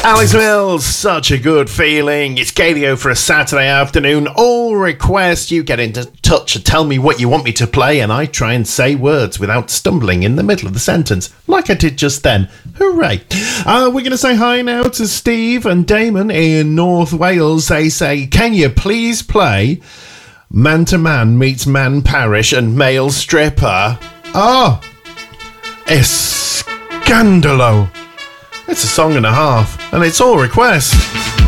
Alex Mills, such a good feeling. It's Gadio for a Saturday afternoon. All requests, you get into touch and tell me what you want me to play, and I try and say words without stumbling in the middle of the sentence, like I did just then. Hooray. We're going to say hi now to Steve and Damon in North Wales. They say, can you please play Man to Man Meets Man Parish and Male Stripper? Oh, Escandalo. It's a song and a half, and it's all requests.